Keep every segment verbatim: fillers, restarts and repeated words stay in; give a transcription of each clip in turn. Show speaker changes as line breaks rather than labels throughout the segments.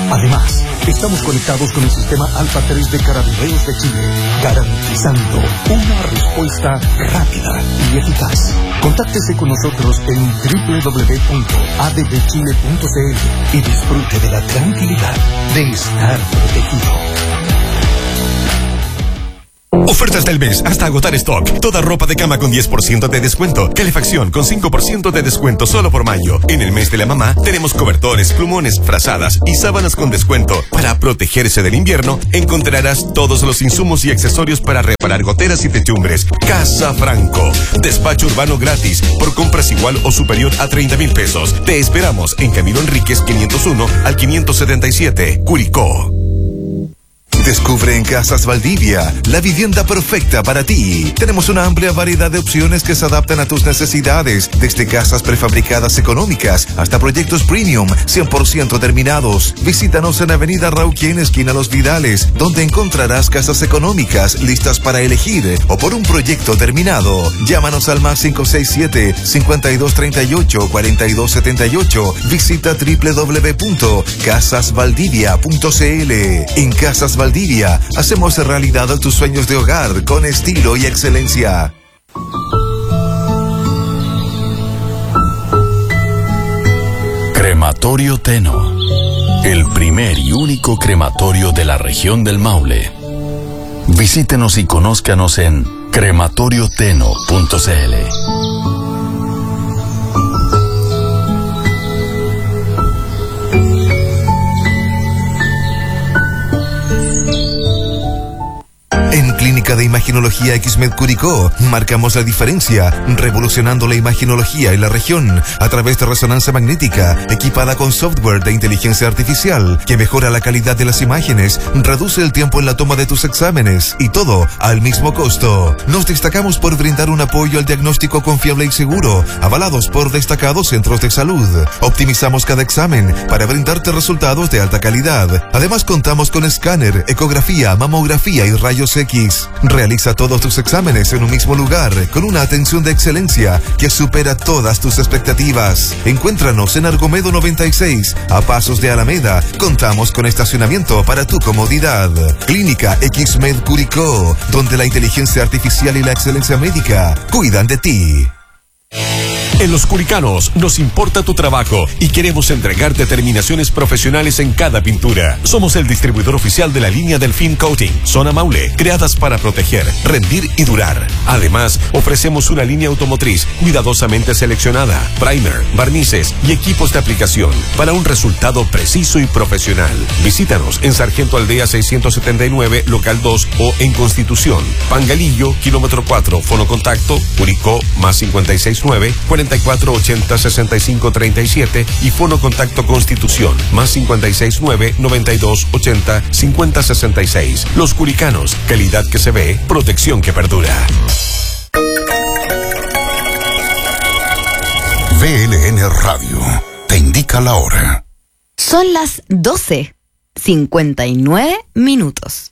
Además, estamos conectados con el sistema Alfa tres de Carabineros de Chile, garantizando una respuesta rápida y eficaz. Contáctese con nosotros en doble u doble u doble u punto a d b chile punto c l y disfrute de la tranquilidad de estar protegido.
Ofertas del mes hasta agotar stock. Toda ropa de cama con diez por ciento de descuento. Calefacción con cinco por ciento de descuento solo por mayo. En el mes de la mamá tenemos cobertores, plumones, frazadas y sábanas con descuento. Para protegerse del invierno, encontrarás todos los insumos y accesorios para reparar goteras y techumbres. Casa Franco. Despacho urbano gratis por compras igual o superior a treinta mil pesos. Te esperamos en Camilo Enríquez quinientos uno al quinientos setenta y siete, Curicó.
Descubre en Casas Valdivia la vivienda perfecta para ti. Tenemos una amplia variedad de opciones que se adaptan a tus necesidades, desde casas prefabricadas económicas hasta proyectos premium cien por ciento terminados. Visítanos en Avenida Rauquén, esquina Los Vidales, donde encontrarás casas económicas listas para elegir o por un proyecto terminado. Llámanos al más cinco seis siete, cinco dos tres ocho, cuatro dos siete ocho. Visita doble u doble u doble u punto casas valdivia punto c l. En Casas Valdivia hacemos realidad tus sueños de hogar con estilo y excelencia.
Crematorio Teno, el primer y único crematorio de la región del Maule. Visítenos y conózcanos en crematorio teno punto c l.
En Clínica de Imaginología Xmed Curicó marcamos la diferencia, revolucionando la imaginología en la región a través de resonancia magnética equipada con software de inteligencia artificial que mejora la calidad de las imágenes, reduce el tiempo en la toma de tus exámenes y todo al mismo costo. Nos destacamos por brindar un apoyo al diagnóstico confiable y seguro, avalados por destacados centros de salud. Optimizamos cada examen para brindarte resultados de alta calidad. Además contamos con escáner, ecografía, mamografía y rayos X. Realiza todos tus exámenes en un mismo lugar con una atención de excelencia que supera todas tus expectativas. Encuéntranos en Argomedo noventa y seis, a pasos de Alameda. Contamos con estacionamiento para tu comodidad. Clínica Xmed Curicó, donde la inteligencia artificial y la excelencia médica cuidan de ti.
En Los Curicanos nos importa tu trabajo y queremos entregarte terminaciones profesionales en cada pintura. Somos el distribuidor oficial de la línea Delfín Coating, Zona Maule, creadas para proteger, rendir y durar. Además, ofrecemos una línea automotriz cuidadosamente seleccionada, primer, barnices y equipos de aplicación para un resultado preciso y profesional. Visítanos en Sargento Aldea seiscientos setenta y nueve, local dos o en Constitución, Pangalillo, kilómetro cuatro, fonocontacto, Curicó, más cincuenta y seis nueve, cuarenta y cuatro ochenta sesenta y cinco treinta y siete y fono contacto Constitución más cincuenta y seis nueve noventa y dos ochenta cincuenta sesenta y seis. Los Curicanos, calidad que se ve, protección que perdura.
V L N Radio te indica la hora.
Son las doce cincuenta y nueve minutos.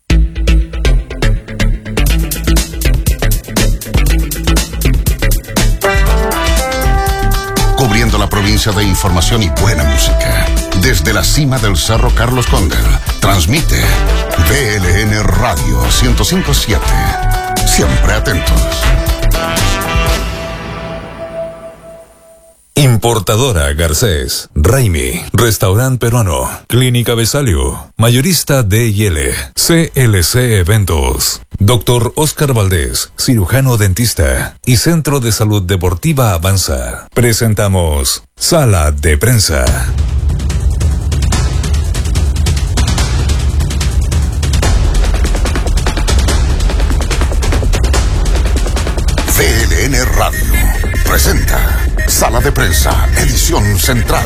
Cubriendo la provincia de información y buena música. Desde la cima del Cerro Carlos Condel, transmite V L N Radio ciento cinco punto siete. Siempre atentos.
Importadora Garcés, Raimi, Restaurante Peruano, Clínica Besalio, Mayorista D y L, C L C Eventos, Doctor Oscar Valdés, cirujano dentista y Centro de Salud Deportiva Avanza. Presentamos Sala de Prensa.
V L N Radio presenta Sala de Prensa, edición central.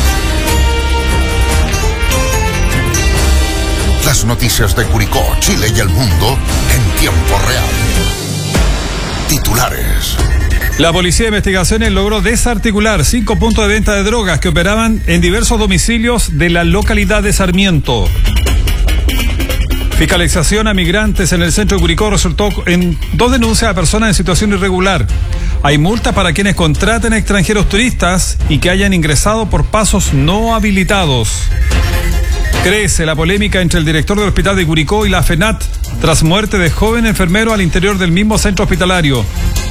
Las noticias de Curicó, Chile y el mundo en tiempo real. Titulares.
La Policía de Investigaciones logró desarticular cinco puntos de venta de drogas que operaban en diversos domicilios de la localidad de Sarmiento. Fiscalización a migrantes en el centro de Curicó resultó en dos denuncias a personas en situación irregular. Hay multas para quienes contraten a extranjeros turistas y que hayan ingresado por pasos no habilitados. Crece la polémica entre el director del hospital de Curicó y la FENAT tras muerte de joven enfermero al interior del mismo centro hospitalario.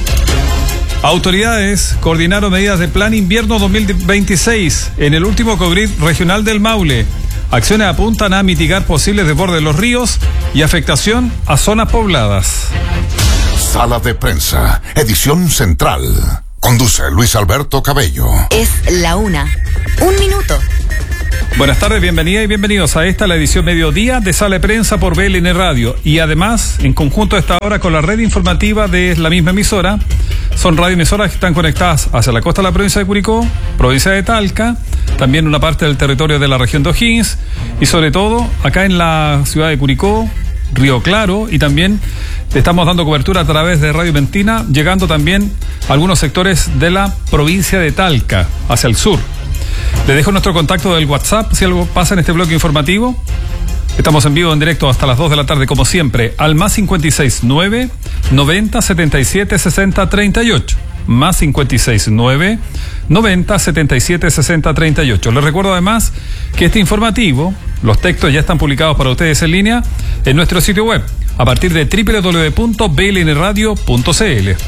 Autoridades coordinaron medidas de Plan Invierno dos mil veintiséis en el último COGRID regional del Maule. Acciones apuntan a mitigar posibles desbordes de los ríos y afectación a zonas pobladas.
Sala de prensa, edición central. Conduce Luis Alberto Cabello.
Es la una. Un minuto.
Buenas tardes, bienvenidas y bienvenidos a esta, la edición mediodía de Sala de Prensa por B L N Radio. Y además, en conjunto a esta hora con la red informativa de la misma emisora, son radioemisoras que están conectadas hacia la costa de la provincia de Curicó, provincia de Talca, también una parte del territorio de la región de O'Higgins y sobre todo acá en la ciudad de Curicó, Río Claro, y también estamos dando cobertura a través de Radio Mentina, llegando también a algunos sectores de la provincia de Talca, hacia el sur. Les dejo nuestro contacto del WhatsApp si algo pasa en este bloque informativo. Estamos en vivo, en directo hasta las dos de la tarde, como siempre, al más cincuenta y seis nueve, noventa, setenta y siete, sesenta, treinta y ocho. Más cincuenta y seis nueve, noventa, setenta y siete, sesenta, treinta y ocho. Les recuerdo además que este informativo, los textos ya están publicados para ustedes en línea en nuestro sitio web, a partir de doble u doble u doble u punto b l n radio punto c l.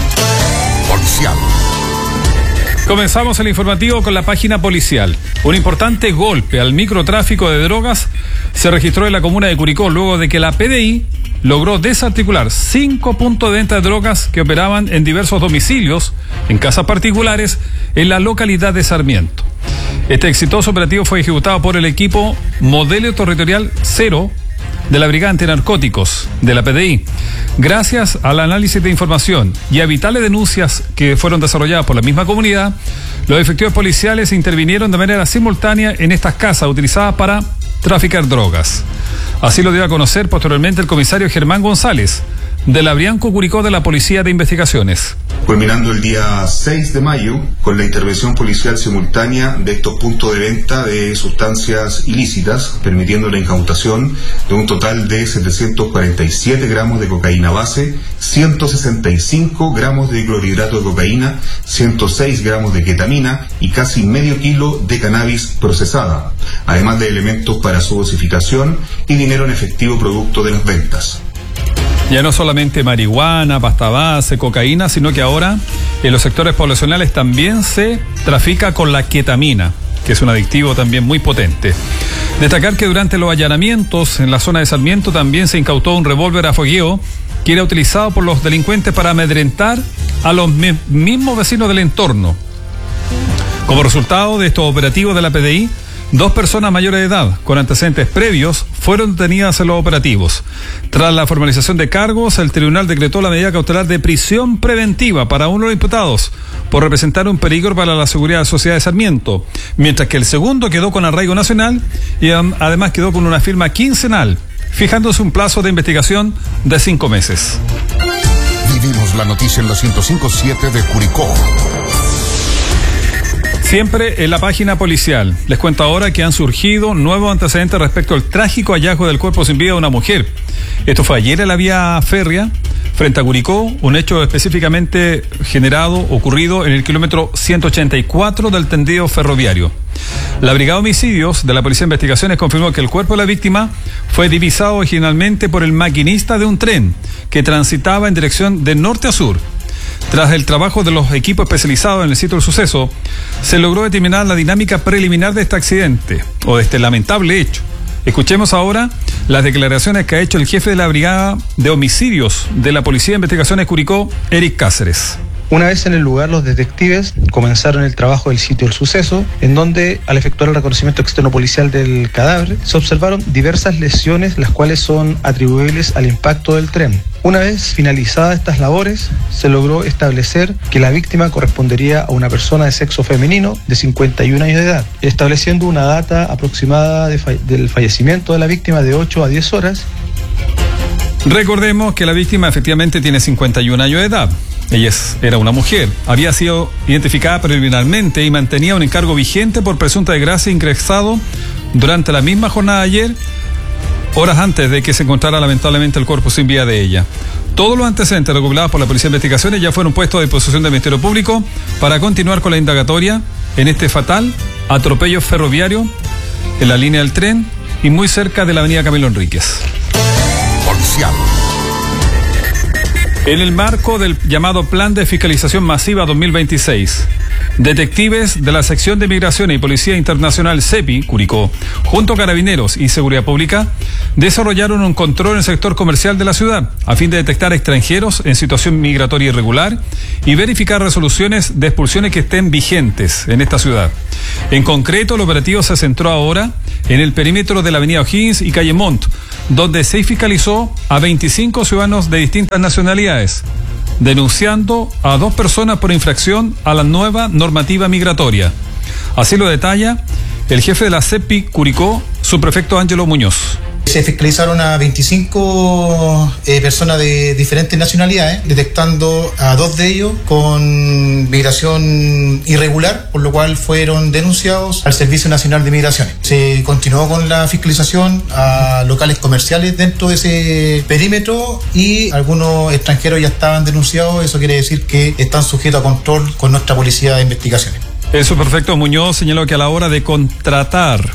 Policial.
Comenzamos el informativo con la página policial. Un importante golpe al microtráfico de drogas se registró en la comuna de Curicó luego de que la P D I logró desarticular cinco puntos de venta de drogas que operaban en diversos domicilios, en casas particulares, en la localidad de Sarmiento. Este exitoso operativo fue ejecutado por el equipo Modelo Territorial Cero de la Brigada Antinarcóticos de la P D I. Gracias al análisis de información y a vitales denuncias que fueron desarrolladas por la misma comunidad, los efectivos policiales intervinieron de manera simultánea en estas casas utilizadas para traficar drogas. Así lo dio a conocer posteriormente el comisario Germán González, de la Brianco Curicó de la Policía de Investigaciones.
Culminando el día seis de mayo con la intervención policial simultánea de estos puntos de venta de sustancias ilícitas, permitiendo la incautación de un total de setecientos cuarenta y siete gramos de cocaína base, ciento sesenta y cinco gramos de clorhidrato de cocaína, ciento seis gramos de ketamina y casi medio kilo de cannabis procesada, además de elementos para su dosificación y dinero en efectivo producto de las ventas.
Ya no solamente marihuana, pasta base, cocaína, sino que ahora en los sectores poblacionales también se trafica con la ketamina, que es un adictivo también muy potente. Destacar que durante los allanamientos en la zona de Sarmiento también se incautó un revólver a fogueo que era utilizado por los delincuentes para amedrentar a los me- mismos vecinos del entorno. Como resultado de estos operativos de la P D I, dos personas mayores de edad, con antecedentes previos, fueron detenidas en los operativos. Tras la formalización de cargos, el tribunal decretó la medida cautelar de prisión preventiva para uno de los imputados por representar un peligro para la seguridad de la sociedad de Sarmiento, mientras que el segundo quedó con arraigo nacional y además quedó con una firma quincenal, fijándose un plazo de investigación de cinco meses.
Vivimos la noticia en la ciento cinco punto siete de Curicó.
Siempre en la página policial. Les cuento ahora que han surgido nuevos antecedentes respecto al trágico hallazgo del cuerpo sin vida de una mujer. Esto fue ayer en la vía férrea, frente a Curicó, un hecho específicamente generado, ocurrido en el kilómetro ciento ochenta y cuatro del tendido ferroviario. La Brigada de Homicidios de la Policía de Investigaciones confirmó que el cuerpo de la víctima fue divisado originalmente por el maquinista de un tren que transitaba en dirección de norte a sur. Tras el trabajo de los equipos especializados en el sitio del suceso, se logró determinar la dinámica preliminar de este accidente, o de este lamentable hecho. Escuchemos ahora las declaraciones que ha hecho el jefe de la Brigada de Homicidios de la Policía de Investigaciones Curicó, Eric Cáceres.
Una vez en el lugar, los detectives comenzaron el trabajo del sitio del suceso, en donde, al efectuar el reconocimiento externo policial del cadáver, se observaron diversas lesiones, las cuales son atribuibles al impacto del tren. Una vez finalizadas estas labores, se logró establecer que la víctima correspondería a una persona de sexo femenino de cincuenta y un años de edad, estableciendo una data aproximada de falle- del fallecimiento de la víctima de ocho a diez horas.
Recordemos que la víctima efectivamente tiene cincuenta y un años de edad. Ella es, era una mujer. Había sido identificada preliminarmente y mantenía un encargo vigente por presunta desgracia ingresado durante la misma jornada de ayer, horas antes de que se encontrara lamentablemente el cuerpo sin vida de ella. Todos los antecedentes recopilados por la Policía de Investigaciones ya fueron puestos a disposición del Ministerio Público para continuar con la indagatoria en este fatal atropello ferroviario en la línea del tren y muy cerca de la avenida Camilo Enríquez.
Policial.
En el marco del llamado Plan de Fiscalización Masiva dos mil veintiséis, detectives de la Sección de Migración y Policía Internacional CEPI, Curicó, junto a Carabineros y Seguridad Pública, desarrollaron un control en el sector comercial de la ciudad, a fin de detectar extranjeros en situación migratoria irregular y verificar resoluciones de expulsiones que estén vigentes en esta ciudad. En concreto, el operativo se centró ahora en el perímetro de la avenida O'Higgins y calle Montt, donde se fiscalizó a veinticinco ciudadanos de distintas nacionalidades, denunciando a dos personas por infracción a la nueva normativa migratoria. Así lo detalla el jefe de la CEPI Curicó, subprefecto Ángelo Muñoz.
Se fiscalizaron a veinticinco eh, personas de diferentes nacionalidades, detectando a dos de ellos con migración irregular, por lo cual fueron denunciados al Servicio Nacional de Migraciones. Se continuó con la fiscalización a locales comerciales dentro de ese perímetro y algunos extranjeros ya estaban denunciados. Eso quiere decir que están sujetos a control con nuestra Policía de Investigaciones.
El subprefecto Muñoz señaló que a la hora de contratar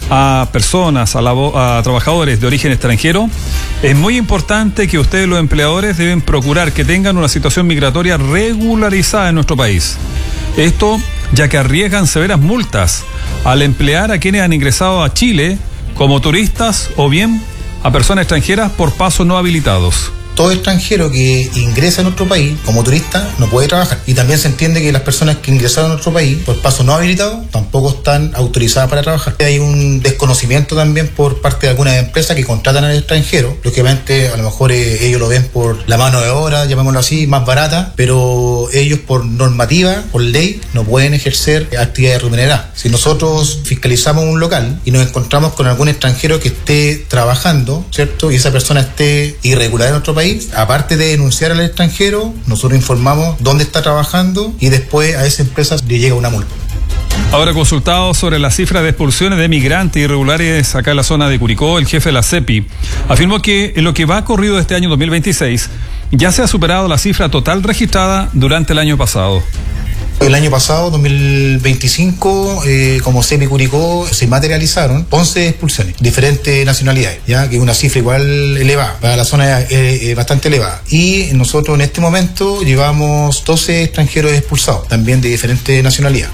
a personas, a, la, a trabajadores de origen extranjero, es muy importante que ustedes, los empleadores, deben procurar que tengan una situación migratoria regularizada en nuestro país. Esto ya que arriesgan severas multas al emplear a quienes han ingresado a Chile como turistas o bien a personas extranjeras por pasos no habilitados.
Todo extranjero que ingresa a nuestro país como turista no puede trabajar. Y también se entiende que las personas que ingresaron a nuestro país por paso no habilitado tampoco están autorizadas para trabajar. Hay un desconocimiento también por parte de algunas empresas que contratan al extranjero. Lógicamente, a lo mejor eh, ellos lo ven por la mano de obra, llamémoslo así, más barata, pero ellos por normativa, por ley, no pueden ejercer actividades remuneradas. Si nosotros fiscalizamos un local y nos encontramos con algún extranjero que esté trabajando, ¿cierto? Y esa persona esté irregular en nuestro país, aparte de denunciar al extranjero, nosotros informamos dónde está trabajando y después a esa empresa le llega una multa.
Ahora, consultado sobre la cifra de expulsiones de migrantes irregulares acá en la zona de Curicó, el jefe de la CEPI afirmó que en lo que va corrido de este año dos mil veintiséis ya se ha superado la cifra total registrada durante el año pasado.
El año pasado, dos mil veinticinco, eh, como CEPI Curicó, se materializaron once expulsiones, diferentes nacionalidades, ya que es una cifra igual elevada, para la zona eh, eh, bastante elevada. Y nosotros en este momento llevamos doce extranjeros expulsados, también de diferentes nacionalidades.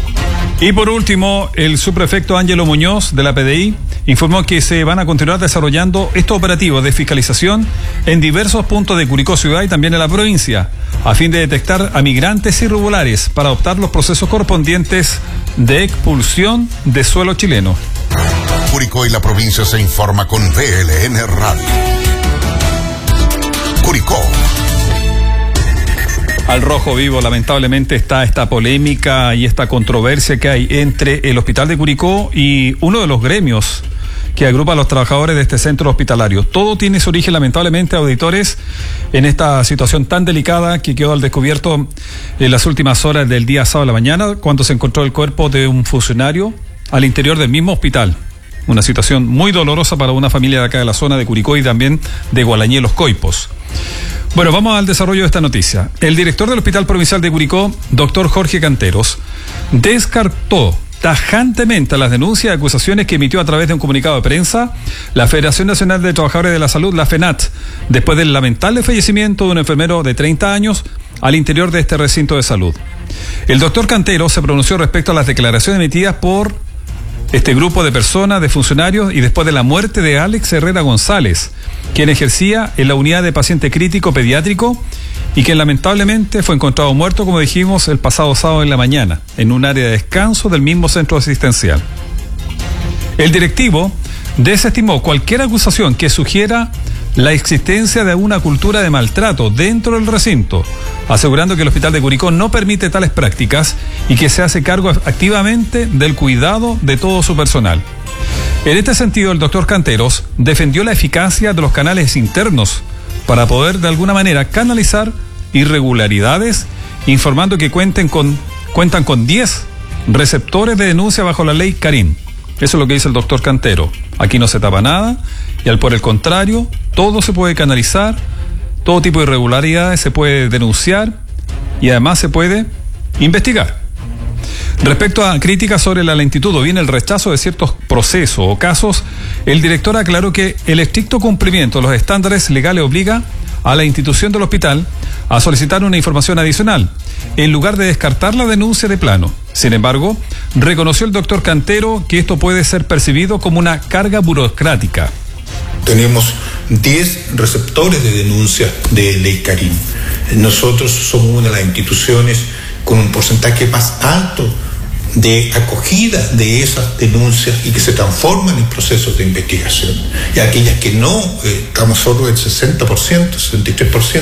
Y por último, el subprefecto Ángelo Muñoz de la P D I informó que se van a continuar desarrollando estos operativos de fiscalización en diversos puntos de Curicó ciudad y también en la provincia, a fin de detectar a migrantes irregulares para adoptar los procesos correspondientes de expulsión de suelo chileno.
Curicó y la provincia se informa con V L N Radio. Curicó.
Al rojo vivo, lamentablemente, está esta polémica y esta controversia que hay entre el Hospital de Curicó y uno de los gremios que agrupa a los trabajadores de este centro hospitalario. Todo tiene su origen, lamentablemente, auditores, en esta situación tan delicada que quedó al descubierto en las últimas horas del día sábado de la mañana, cuando se encontró el cuerpo de un funcionario al interior del mismo hospital. Una situación muy dolorosa para una familia de acá de la zona de Curicó y también de Gualañé, Los Coipos. Bueno, vamos al desarrollo de esta noticia. El director del Hospital Provincial de Curicó, doctor Jorge Canteros, descartó tajantemente las denuncias y acusaciones que emitió a través de un comunicado de prensa la Federación Nacional de Trabajadores de la Salud, la FENAT, después del lamentable fallecimiento de un enfermero de treinta años al interior de este recinto de salud. El doctor Canteros se pronunció respecto a las declaraciones emitidas por este grupo de personas, de funcionarios, y después de la muerte de Alex Herrera González, quien ejercía en la unidad de paciente crítico pediátrico y quien lamentablemente fue encontrado muerto, como dijimos, el pasado sábado en la mañana, en un área de descanso del mismo centro asistencial. El directivo desestimó cualquier acusación que sugiera la existencia de una cultura de maltrato dentro del recinto, asegurando que el Hospital de Curicó no permite tales prácticas y que se hace cargo activamente del cuidado de todo su personal. En este sentido, el doctor Canteros defendió la eficacia de los canales internos para poder de alguna manera canalizar irregularidades, informando que cuenten con, cuentan con diez receptores de denuncia bajo la ley Karim. Eso es lo que dice el doctor Cantero. Aquí no se tapa nada y al por el contrario, todo se puede canalizar, todo tipo de irregularidades se puede denunciar y además se puede investigar. Respecto a críticas sobre la lentitud o bien el rechazo de ciertos procesos o casos, El director aclaró que el estricto cumplimiento de los estándares legales obliga a la institución del hospital a solicitar una información adicional, en lugar de descartar la denuncia de plano. Sin embargo, reconoció el doctor Cantero que esto puede ser percibido como una carga burocrática.
Tenemos diez receptores de denuncia de Ley Karim. Nosotros somos una de las instituciones con un porcentaje más alto de acogida de esas denuncias y que se transforman en procesos de investigación. Y aquellas que no, eh, estamos solo en sesenta por ciento, sesenta y tres por ciento.